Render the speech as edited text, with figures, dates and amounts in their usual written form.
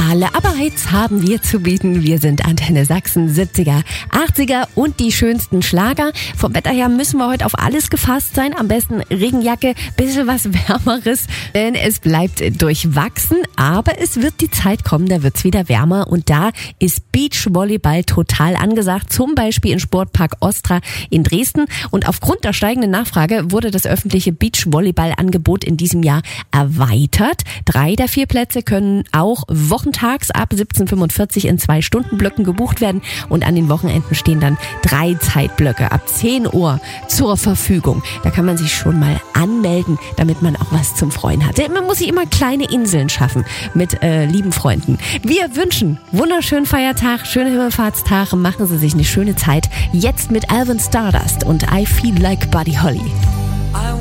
Alle Aberhits haben wir zu bieten. Wir sind Antenne Sachsen, 70er, 80er und die schönsten Schlager. Vom Wetter her müssen wir heute auf alles gefasst sein. Am besten Regenjacke, bisschen was Wärmeres, denn es bleibt durchwachsen. Aber es wird die Zeit kommen, da wird's wieder wärmer und da ist Beachvolleyball total angesagt. Zum Beispiel im Sportpark Ostra in Dresden. Und aufgrund der steigenden Nachfrage wurde das öffentliche Beachvolleyball-Angebot in diesem Jahr erweitert. 3 der 4 Plätze können auch wochentags ab 17:45 in 2-Stunden-Blöcken gebucht werden und an den Wochenenden stehen dann 3 Zeitblöcke ab 10 Uhr zur Verfügung. Da kann man sich schon mal anmelden, damit man auch was zum Freuen hat. Man muss sich immer kleine Inseln schaffen mit lieben Freunden. Wir wünschen wunderschönen Feiertag, schöne Himmelfahrtstag, machen Sie sich eine schöne Zeit. Jetzt mit Alvin Stardust und I Feel Like Buddy Holly.